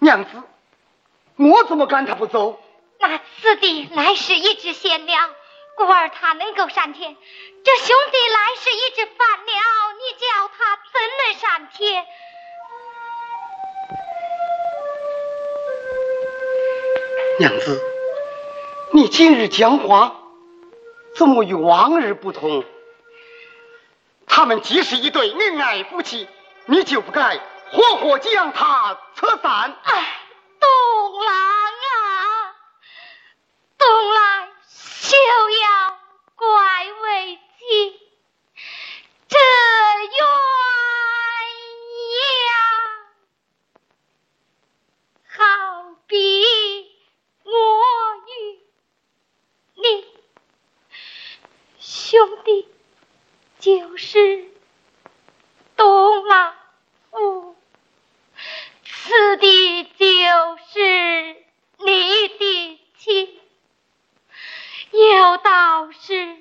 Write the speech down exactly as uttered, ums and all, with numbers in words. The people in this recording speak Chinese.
娘子，我怎么赶他不走？ 那此地来时一只贤了，故而他能够上天。这兄弟来时一只反了，你叫他怎能上天？ 娘子，你今日讲话怎么与往日不同？他们既是一对恩爱夫妻，你就不该活活将他扯散。 哎，东郎啊，东来休要怪为妻，这鸳鸯好比我与你，兄弟就是东郎夫，此地就是你的妻，有道是